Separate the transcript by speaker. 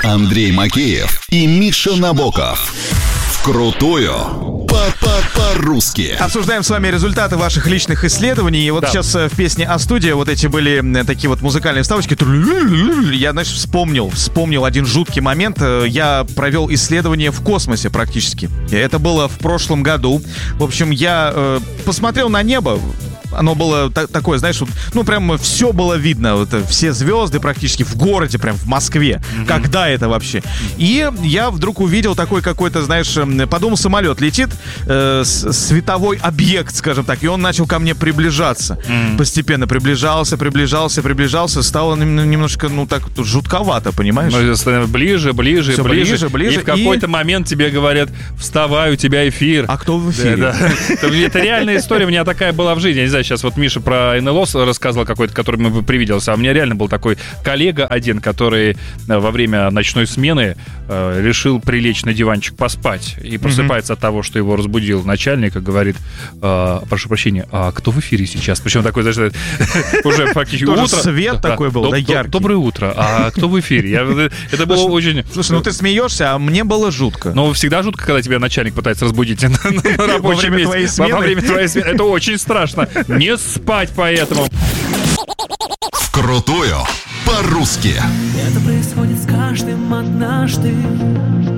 Speaker 1: Андрей Макеев и Миша Набоков. Вкрутую по-русски.
Speaker 2: Обсуждаем с вами результаты ваших личных исследований. И вот сейчас в песне «А студия» вот эти были такие вот музыкальные вставочки. Я, значит, вспомнил один жуткий момент. Я провел исследование в космосе практически. Это было в прошлом году. В общем, я посмотрел на небо. Оно было такое, знаешь, вот, ну, прям все было видно. Вот, все звезды практически в городе, прям в Москве. Когда это вообще? И я вдруг увидел такой какой-то, знаешь, подумал, самолет летит, световой объект, скажем так, и он начал ко мне приближаться. Постепенно приближался. Стало немножко, ну, так жутковато, понимаешь?
Speaker 3: Ближе. И в какой-то момент тебе говорят: вставай, у тебя эфир.
Speaker 2: А кто в эфире?
Speaker 3: Да. Это реальная история, у меня такая была в жизни. Я не знаю, сейчас вот Миша про НЛО рассказывал какой-то, который мне привиделся. А у меня реально был такой коллега один, который во время ночной смены решил прилечь на диванчик поспать. И просыпается от того, что его разбудил начальник и говорит: прошу прощения, а кто в эфире сейчас? Причем такой, знаешь, уже фактически утро.
Speaker 2: Свет такой был, да, яркий.
Speaker 3: Доброе утро. А кто в эфире? Это было очень...
Speaker 2: Слушай, ну ты смеешься, а мне было жутко.
Speaker 3: Ну, всегда жутко, когда тебя начальник пытается разбудить на рабочем месте. Во время твоей смены. Это очень страшно. Не спать поэтому.
Speaker 1: Вкрутую по-русски.
Speaker 4: Это происходит с каждым однажды.